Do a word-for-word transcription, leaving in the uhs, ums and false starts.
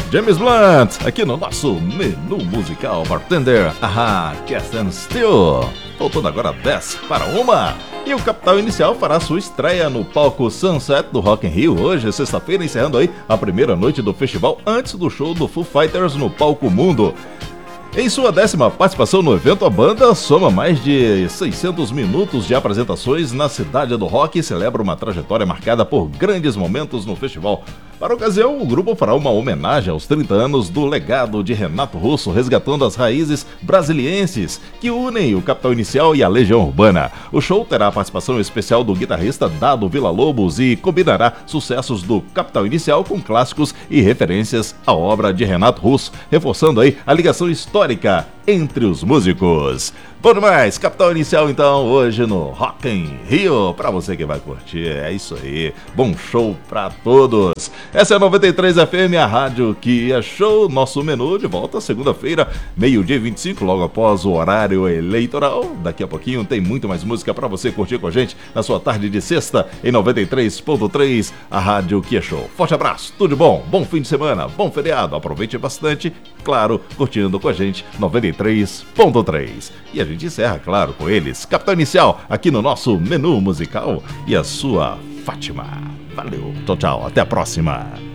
James Blunt, aqui no nosso menu musical Bartender, ahá, Cast and Steel. Voltando agora dez para uma. E o Capital Inicial fará sua estreia no palco Sunset do Rock in Rio hoje, sexta-feira, encerrando aí a primeira noite do festival antes do show do Foo Fighters no Palco Mundo. Em sua décima participação no evento, a banda soma mais de seiscentos minutos de apresentações na cidade do rock e celebra uma trajetória marcada por grandes momentos no festival. Para a ocasião, o grupo fará uma homenagem aos trinta anos do legado de Renato Russo, resgatando as raízes brasilienses que unem o Capital Inicial e a Legião Urbana. O show terá a participação especial do guitarrista Dado Villa-Lobos e combinará sucessos do Capital Inicial com clássicos e referências à obra de Renato Russo, reforçando aí a ligação histórica entre os músicos. Bom demais, Capital Inicial então, hoje no Rock in Rio, pra você que vai curtir, é isso aí, bom show pra todos. Essa é a noventa e três F M, a rádio que é show, nosso menu de volta segunda-feira, meio-dia e vinte e cinco, logo após o horário eleitoral. Daqui a pouquinho tem muito mais música pra você curtir com a gente na sua tarde de sexta, em noventa e três ponto três, a rádio que é show. Forte abraço, tudo de bom, bom fim de semana, bom feriado, aproveite bastante, claro, curtindo com a gente, noventa e três ponto três. E a gente encerra, claro, com eles, Capital Inicial, aqui no nosso menu musical e a sua Fátima. Valeu, tchau, tchau, até a próxima.